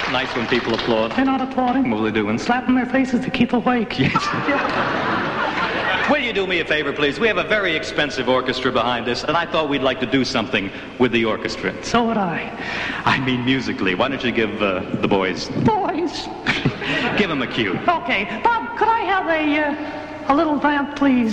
nice when people applaud. They're not applauding. What are they doing? Slapping their faces to keep awake. Yes. Will you do me a favor, please? We have a very expensive orchestra behind us, and I thought we'd like to do something with the orchestra. So would I. I mean musically. Why don't you give the boys... Boys. Give them a cue. Okay. Bob, could I have a little vamp, please?